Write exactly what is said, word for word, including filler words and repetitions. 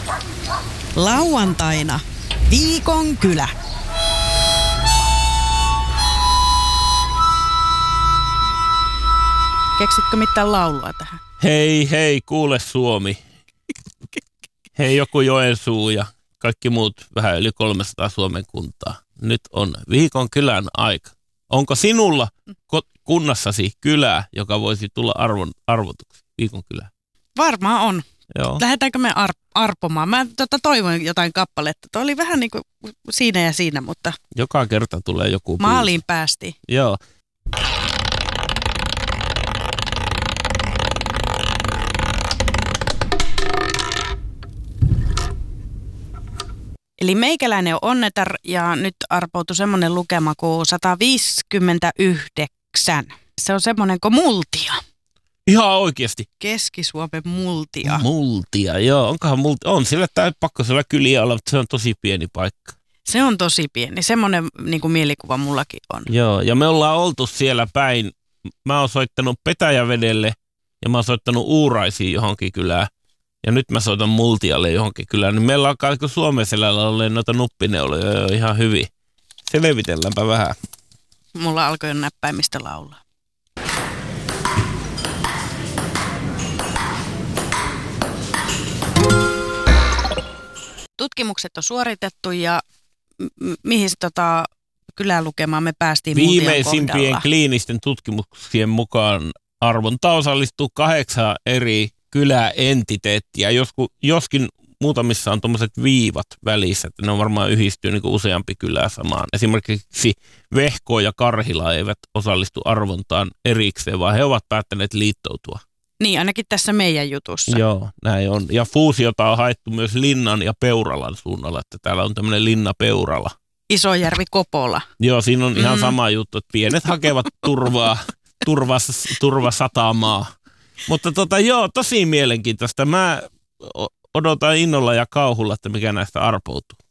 Lauantaina Viikon kylä. Keksitkö mitään laulua tähän? Hei, hei, kuule Suomi. Hei, joku Joensuu ja kaikki muut vähän yli kolmesataa Suomen kuntaa. Nyt on Viikon kylän aika. Onko sinulla kunnassasi kylää, joka voisi tulla arvon, arvotuksi? Viikon kylä. Varmaan on. Joo. Lähdetäänkö me ar- arpomaan? Mä tota, toivon jotain kappaletta. Tuo oli vähän niin kuin siinä ja siinä, mutta joka kerta tulee joku maaliin päästiin. Joo. Eli meikäläinen on onnetar ja nyt arpoutui semmoinen lukema kuin sata viisikymmentäyhdeksän. Se on semmoinen kuin multia. Ihan oikeasti. Keski-Suomen multia. Multia, joo. Onkohan multia? On sillä tää pakko siellä kyliä olla, mutta se on tosi pieni paikka. Se on tosi pieni. Semmoinen niin kuin mielikuva mullakin on. Joo, ja me ollaan oltu siellä päin. Mä oon soittanut Petäjävedelle ja mä oon soittanut Uuraisiin johonkin kylään. Ja nyt mä soitan Multialle johonkin kylään. Niin meillä alkaa niin Suomen selällä olleen noita nuppineuloja jo ihan hyvin. Selvitelläänpä vähän. Mulla alkoi jo näppäimistä laulaa. Tutkimukset on suoritettu ja m- mihin tota kylälukemaan me päästiin Multian Viimeisimpien kohdalla. kliinisten tutkimuksien mukaan arvonta osallistuu kahdeksan eri kyläentiteettiä. Josku, joskin muutamissa on tuommoiset viivat välissä, että ne on varmaan yhdistyy niin kuin useampi kylä samaan. Esimerkiksi Vehko ja Karhila eivät osallistu arvontaan erikseen, vaan he ovat päättäneet liittoutua. Niin, ainakin tässä meidän jutussa. Joo, näin on. Ja fuusiota on haettu myös Linnan ja Peuralan suunnalla, että täällä on tämmöinen Linna-Peurala. Isojärvi Kopola. Joo, siinä on ihan mm. sama juttu, että pienet hakevat turvaa, turva, turvasatamaa. Mutta tota, joo, tosi mielenkiintoista. Mä odotan innolla ja kauhulla, että mikä näistä arpoutuu.